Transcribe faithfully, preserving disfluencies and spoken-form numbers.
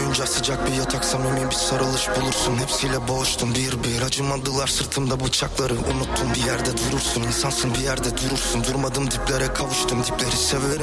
boyunca sıcak bir yatak, samimi bir sarılış bulursun. Hepsiyle boğuştum bir bir, acımadılar sırtımda bıçakları. Unuttum, bir yerde durursun, insansın bir yerde durursun. Durmadım, diplere kavuştum, dipleri severim.